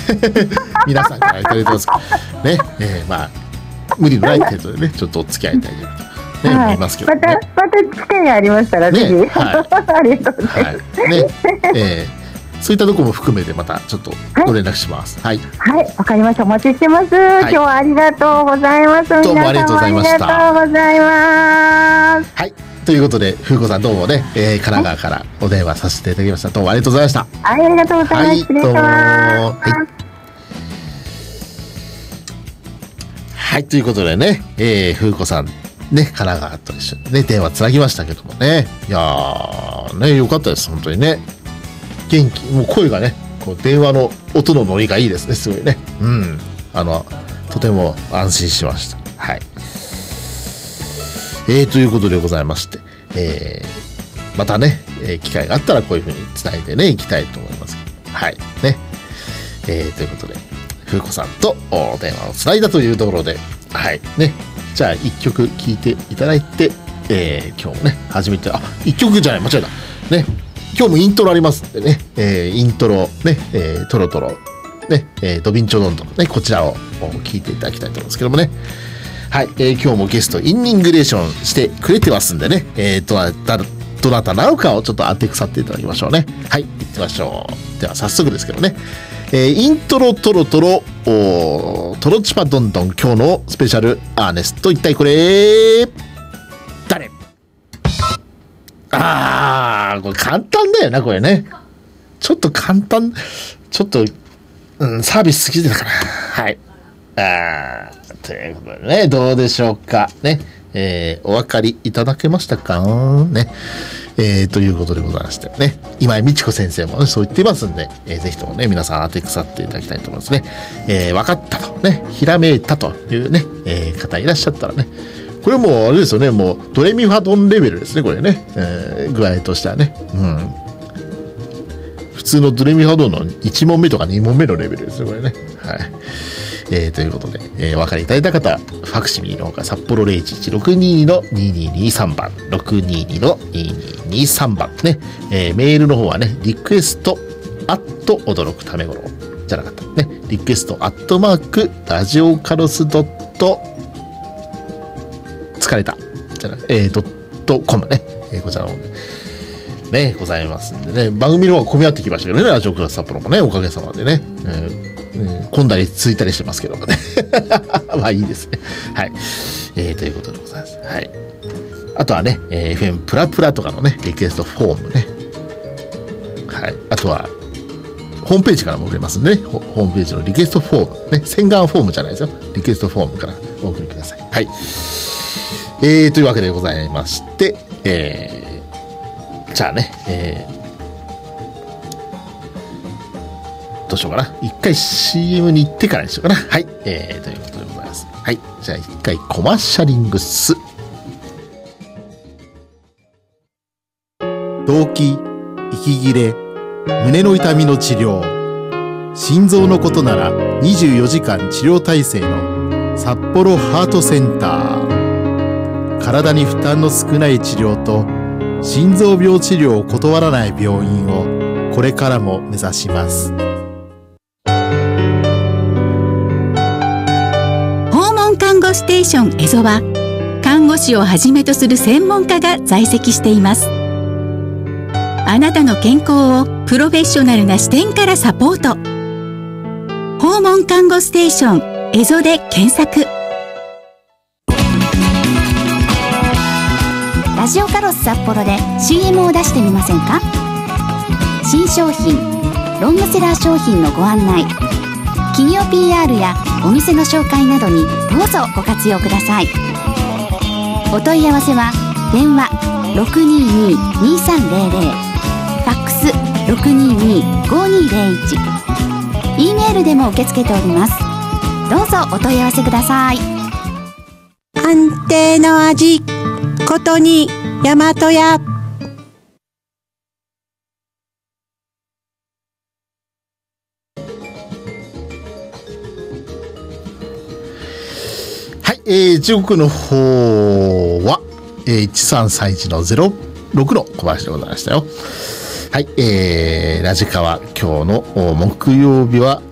皆さんからいただいてますね、まあ無理のない程度でねちょっとお付き合いいただければと、ね、思いますけども、ね、 また機会がありましたらぜひ、 はい、 ありがとうございます、 はいねそういったところも含めてまたちょっとご連絡します。はい、 はい、わかりました。お待ちしてます。今日はありがとうございます。 どうもありがとうございました。 皆さんありがとうございます。 はい、ということで風子さんどうもね、神奈川からお電話させていただきました。どうもありがとうございました。 はい、ありがとうございます。失礼します。 はい、ということでね、風子さんね、神奈川と一緒にね電話つなぎましたけどもね、いやーね良かったです本当にね。元気、もう声がねこう電話の音のノリがいいですね、すごいね。とても安心しました。はい。ということでございまして、またね、機会があったらこういう風につないでねいきたいと思いますけど、はいね。ということで風子さんと電話をつないだというところで、はいね。じゃあ一曲聴いていただいて、今日もね初めて一曲じゃない間違えたね。今日もイントロありますんでね、イントロね、トロトロね、ドビンチョドンドね、こちらを聞いていただきたいと思うんですけどもね。はい、今日もゲストインニングレーションしてくれてますんでね、どなたなのかをちょっと当てくさっていただきましょうね。はい、行ってみましょう。では早速ですけどね、イントロトロトロトロチパドンドン、今日のスペシャルアーネスト、一体これ誰？これ簡単だよな、これね。ちょっと簡単、ちょっと、サービス好きだから。はい。ということでね、どうでしょうか。ね。お分かりいただけましたかね。ということでございましてね。今井美智子先生もね、そう言っていますんで、ぜひともね、皆さん当てくさっていただきたいと思いますね。分かったとね、ひらめいたというね、方いらっしゃったらね、これもうあれですよね、もうドレミファドンレベルですね、これね、具合としてはね、普通のドレミファドンの1問目とか2問目のレベルですね、これね。はい。ということで、お分かりいただいた方、ファクシミリの方が札幌 011-622-2223 番、622-2223 番ね、メールの方はね、リクエストアット驚くためごろじゃなかったね、リクエストアットマークラジオカロスドット疲れたじゃなくて、ドットコムね、こちらの方でねございますんでね、番組の方が混み合ってきましたけどね、ラジオクラス札幌もね、おかげさまでね、混んだりついたりしてますけどもねまあいいですね。はい、ということでございます。はい。あとはね、FM プラプラとかのねリクエストフォームね、はい。あとはホームページからも送れますんでね、ホームページのリクエストフォームね、洗顔フォームじゃないですよ、リクエストフォームからお送りください。はい。というわけでございまして、じゃあね、どうしようかな。一回 CM に行ってからにしようかな。はい。ということでございます。はい。じゃあ一回コマーシャリングス。 動悸、息切れ、胸の痛みの治療。心臓のことなら24時間治療体制の札幌ハートセンター。体に負担の少ない治療と心臓病治療を断らない病院をこれからも目指します。 訪問看護ステーションエゾは看護師をはじめとする専門家が在籍しています。あなたの健康をプロフェッショナルな視点からサポート。訪問看護ステーションエゾで検索。 ラジオカロス札幌で CM を出してみませんか？新商品、ロングセラー商品のご案内、企業 PR やお店の紹介などにどうぞご活用ください。お問い合わせは電話 622-2300、ファックス 622-5201、E メールでも受け付けております。どうぞお問い合わせください。 安定の味ことに大和屋。 はい、時刻の方は、1331の06の小林でございましたよ。はい、ラジカは今日の木曜日は